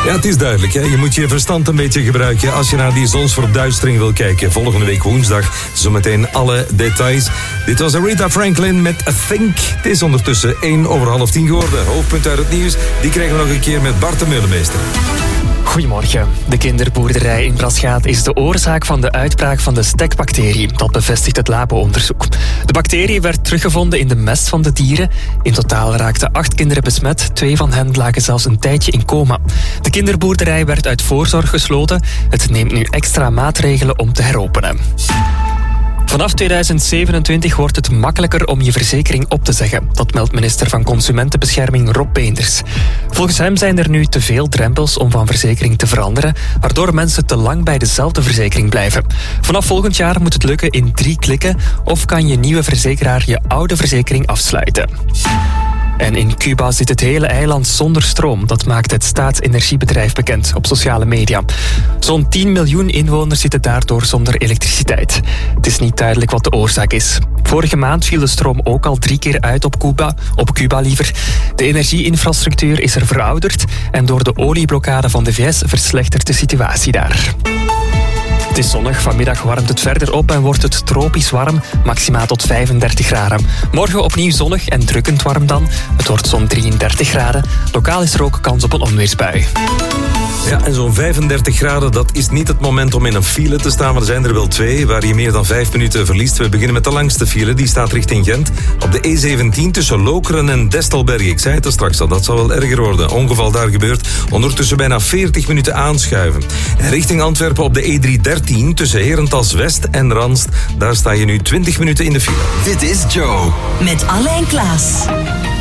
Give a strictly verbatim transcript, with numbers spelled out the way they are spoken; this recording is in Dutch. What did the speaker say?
Ja, het is duidelijk. Hè? Je moet je verstand een beetje gebruiken als je naar die zonsverduistering wil kijken. Volgende week woensdag zometeen alle details. Dit was Aretha Franklin met A Think. Het is ondertussen één over half tien geworden. Hoofdpunt uit het nieuws, die krijgen we nog een keer met Bart de Meulemeester. Goedemorgen. De kinderboerderij in Braschaat is de oorzaak van de uitbraak van de stekbacterie. Dat bevestigt het labo-onderzoek. De bacterie werd teruggevonden in de mest van de dieren. In totaal raakten acht kinderen besmet. Twee van hen lagen zelfs een tijdje in coma. De kinderboerderij werd uit voorzorg gesloten. Het neemt nu extra maatregelen om te heropenen. Vanaf tweeduizend zevenentwintig wordt het makkelijker om je verzekering op te zeggen. Dat meldt minister van Consumentenbescherming Rob Beenders. Volgens hem zijn er nu te veel drempels om van verzekering te veranderen, waardoor mensen te lang bij dezelfde verzekering blijven. Vanaf volgend jaar moet het lukken in drie klikken of kan je nieuwe verzekeraar je oude verzekering afsluiten. En in Cuba zit het hele eiland zonder stroom. Dat maakt het staatsenergiebedrijf bekend op sociale media. Zo'n tien miljoen inwoners zitten daardoor zonder elektriciteit. Het is niet duidelijk wat de oorzaak is. Vorige maand viel de stroom ook al drie keer uit op Cuba, op Cuba liever. De energieinfrastructuur is er verouderd en door de olieblokkade van de V S verslechtert de situatie daar. Het is zonnig, vanmiddag warmt het verder op en wordt het tropisch warm, maximaal tot vijfendertig graden. Morgen opnieuw zonnig en drukkend warm dan. Het wordt zo'n drieëndertig graden. Lokaal is er ook kans op een onweersbui. Ja, en zo'n vijfendertig graden, dat is niet het moment om in een file te staan, maar er zijn er wel twee waar je meer dan vijf minuten verliest. We beginnen met de langste file, die staat richting Gent. Op de E zeventien tussen Lokeren en Destelberg. Ik zei het er straks al, dat zal wel erger worden. Ongeval daar gebeurt. Ondertussen bijna veertig minuten aanschuiven. En richting Antwerpen op de E driehonderddertien tussen Herentals West en Ranst. Daar sta je nu twintig minuten in de file. Dit is Joe. Met Alain Klaas.